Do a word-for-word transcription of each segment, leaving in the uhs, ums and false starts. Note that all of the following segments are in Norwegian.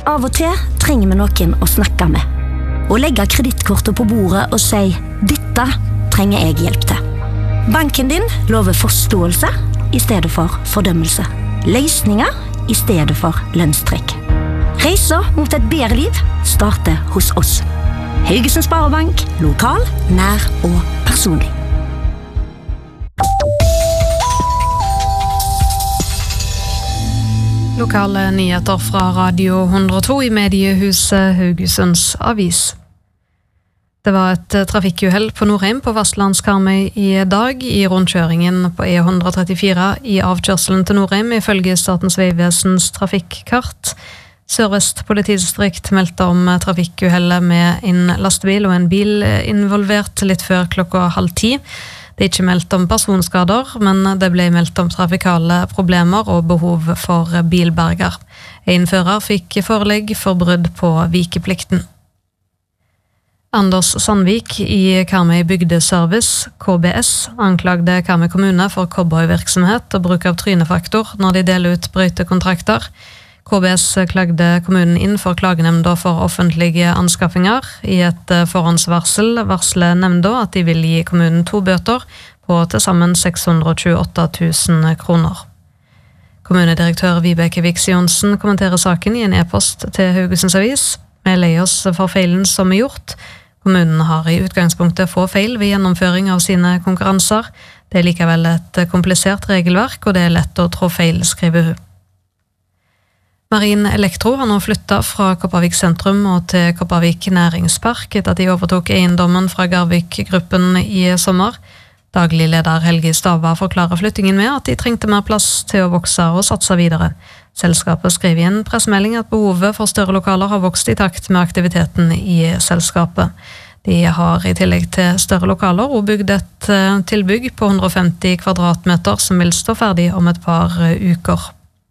Av og til trenger vi noen å snakke med. Å legge kredittkortet på bordet og si «Dette trenger jeg hjelp til». Banken din lover forståelse i stedet for fordømmelse. Løsninger i stedet for lønnstrekk. Reiser mot et bedre liv starter hos oss. Haugesund Sparebank, lokal, nær og personlig. Lokale nyheter fra Radio hundre og to i mediehuset Haugesunds Avis. Det var et trafikkuhell på Norheim på Vestlandskarmøy i dag i rundkjøringen på E ett hundre trettifire i avkjørselen til Norheim ifølge Statens vegvesens trafikkart. Sør-Vest politidistrikt meldte om trafikkuhellet med en lastebil og en bil involvert litt før klokka halv ti. Det er ikke meldt om personskader, men det ble meldt om trafikale problemer og behov for bilberger. En fører fikk forelegg for brudd på vikeplikten. Anders Sandvik i Karmøy Bygdeservice, K B S, anklagde Karmøy kommune for cowboyvirksomhet og bruk av trynefaktor når de deler ut brøytekontrakter. K B S klagde kommunen inn for klagenemnda for offentlige anskaffinger. I et forhåndsvarsel varsler nemnda at de vil gi kommunen to bøter på til sammen seks hundre tjueåtte tusen kroner. Kommunedirektør Vibeke Viks Jonsen kommenterer saken i en e-post til Haugesunds Avis. Vi er lei oss for feilen som er gjort. Kommunen har i utgangspunktet få feil ved gjennomføring av sine konkurranser. Det er likevel et komplisert regelverk, og det er lett å trå feil, skriver hun. Marin Elektro har nå flyttet fra Kopervik sentrum og til Kopervik næringspark etter at de overtok eiendommen fra Garvik-gruppen i sommer. Daglig leder Helge Stava forklarer flyttingen med at de trengte mer plass til å vokse og satse videre. Selskapet skrev i en pressemelding at behovet for større lokaler har vokst i takt med aktiviteten i selskapet. De har i tillegg til større lokaler og bygd et tilbygg på hundre og femti kvadratmeter som vil stå ferdig om et par uker.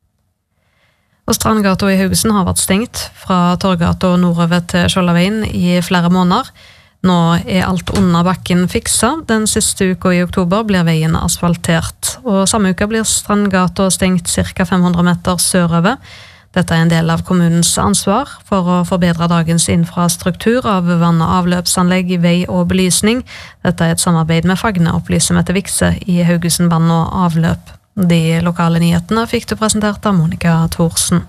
Og Strandgata i Haugesund har vært stengt fra Torgata og nordover til Skjoldaveien i flere måneder. Nå er alt under bakken fiksa. Den siste uka i oktober blir veien asfaltert. Og samme uka blir Strandgata stengt ca fem hundre meter sørover. Dette er en del av kommunens ansvar for å forbedre dagens infrastruktur av vann- og avløpsanlegg, vei og belysning. Dette er et samarbeid med Fagne, opplyser Mette Vikse i Haugesund vann og avløp. De lokale nyhetene fikk du presentert av Monica Thorsen.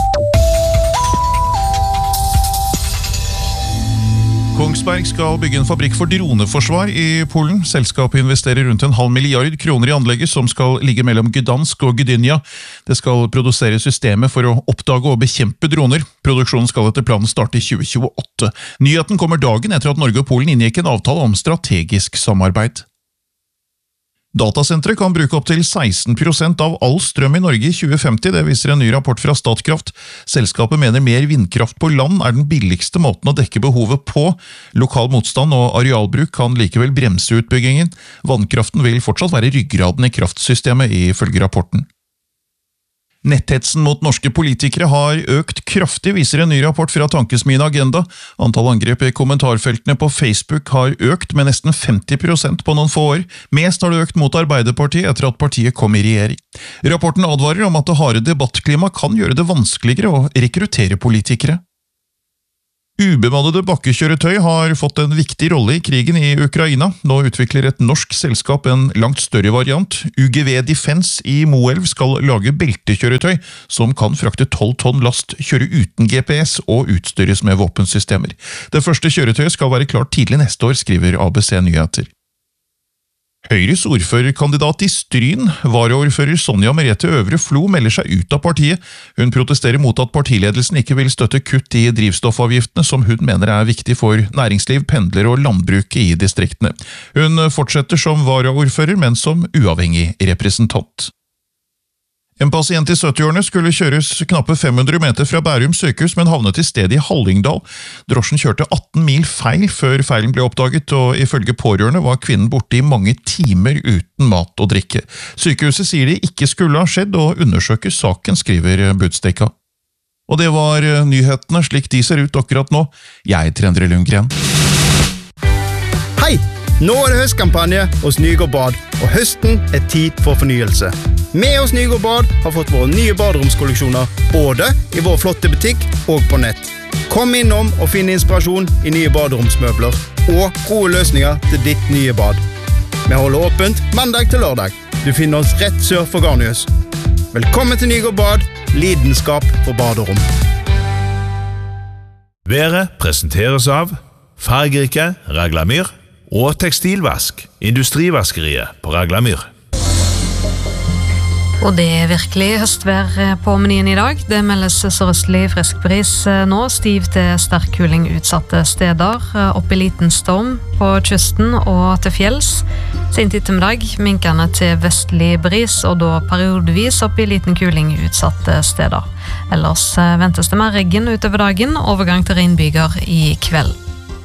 Kongsberg skal bygge en fabrikk for droneforsvar i Polen. Selskapet investerer rundt en halv milliard kroner i anlegget som skal ligge mellom Gdansk og Gdynia. Det skal produsere systemet for å oppdage og bekjempe droner. Produksjonen skal etter planen starte i tjue tjueåtte. Nyheten kommer dagen etter at Norge og Polen inngikk en avtale om strategisk samarbeid. Datasenteret kan bruke opp til seksten prosent av all strøm i Norge i tjue femti, det viser en ny rapport fra Statkraft. Selskapet mener mer vindkraft på land er den billigste måten å dekke behovet på. Lokal motstand og arealbruk kan likevel bremse utbyggingen. Vannkraften vil fortsatt være ryggraden i kraftsystemet, ifølge rapporten. Netthetsen mot norske politikere har økt kraftig, viser en ny rapport fra Tankesmien Agenda. Antall angrep i kommentarfeltene på Facebook har økt med nesten femti prosent på noen få år. Mest har det økt mot Arbeiderpartiet etter at partiet kom i regjering. Rapporten advarer om at det harde debattklima kan gjøre det vanskeligere å rekruttere politikere. Ubemannede bakkekjøretøy har fått en viktig rolle i krigen i Ukraina. Nå utvikler et norsk selskap en langt større variant. U G V Defense i Moelv skal lage beltekjøretøy som kan frakte tolv tonn last, kjøre uten G P S og utstyres med våpensystemer. Det første kjøretøyet skal være klart tidlig neste år, skriver A B C Nyheter. Høyres ordførerkandidat i Stryn, varaordfører Sonja Merete Øvre Flo, melder seg ut av partiet. Hun protesterer mot at partiledelsen ikke vil støtte kutt i drivstoffavgiftene, som hun mener er viktig for næringsliv, pendler og landbruket i distriktene. Hun fortsetter som varaordfører, men som uavhengig representant. En pasient i sytti-årene skulle kjøres knappe fem hundre meter fra Bærum sykehus, men havnet i stedet i Hallingdal. Drosjen kjørte atten mil feil før feilen ble oppdaget, og ifølge pårørende var kvinnen borte i mange timer uten mat og drikke. Sykehuset sier de ikke skulle ha skjedd, og undersøker saken, skriver Budstikka. Og det var nyhetene slik de ser ut akkurat nå. Jeg er Endre Lundgren. Hei! Nå er det høstkampanje hos Nygård Bad, og høsten er tid for fornyelse. Vi hos Nygård Bad har fått våre nye baderomskolleksjoner, både i vår flotte butikk og på nett. Kom innom og finn inspirasjon i nye baderomsmøbler, og gode løsninger til ditt nye bad. Vi holder åpent mandag til lørdag. Du finner oss rett sør for Garnius. Velkommen til Nygård Bad, lidenskap for baderom. Været presenteres av fargerike Raglamyr og tekstilvask, industrivaskeriet på Raglamyr. Og det er virkelig høstvær på menyen i dag. Det meldes sørøstlig frisk bris nå, stiv til sterk kuling utsatte steder, opp i liten storm på kysten og til fjells. Sint ettermiddag minkende til vestlig bris, og da periodevis opp i liten kuling utsatte steder. Ellers ventes det mer regn utover dagen, overgang til regnbyger i kveld.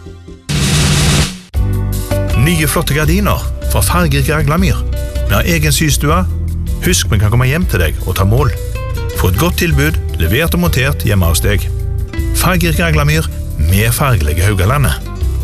Nye flotte gardiner fra fargerike Raglamyr. Vi har egen systue. Husk vi kan komme hjem til deg og ta mål. Få et godt tilbud, levert og montert hjemme hos deg. Fargerike Raglamyr med fargelige Haugalandet.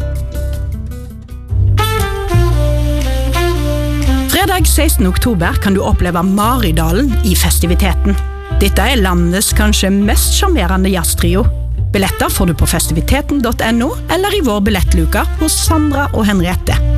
Fredag sekstende oktober kan du oppleve Maridalen i festiviteten. Dette er landets kanskje mest charmerende jazztrio. Billetter får du på festiviteten punktum no eller i vår billettluka hos Sandra og Henriette.